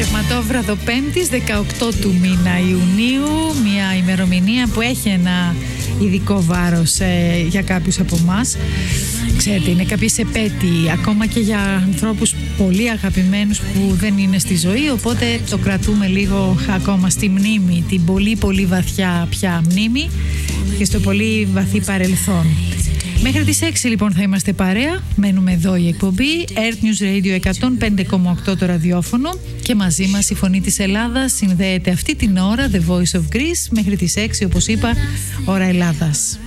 Απογευματόβραδο 5ης 18 του μήνα Ιουνίου, μια ημερομηνία που έχει ένα ειδικό βάρος για κάποιους από εμάς. Ξέρετε, είναι κάποιες επέτειοι ακόμα και για ανθρώπους πολύ αγαπημένους που δεν είναι στη ζωή, οπότε το κρατούμε λίγο ακόμα στη μνήμη, την πολύ πολύ βαθιά πια μνήμη και στο πολύ βαθύ παρελθόν. Μέχρι τις 6 λοιπόν θα είμαστε παρέα. Μένουμε εδώ η εκπομπή Earth News Radio 105,8 το ραδιόφωνο και μαζί μας η Φωνή της Ελλάδας συνδέεται αυτή την ώρα, The Voice of Greece, μέχρι τις 6 όπως είπα ώρα Ελλάδας.